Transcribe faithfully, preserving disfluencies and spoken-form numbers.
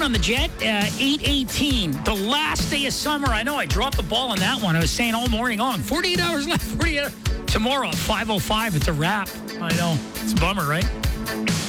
on the Jet, uh, eight eighteen. The last day of summer. I know I dropped the ball on that one. I was saying all morning on. forty-eight hours left. forty-eight Tomorrow at five oh five, it's a wrap. I know. It's a bummer, right?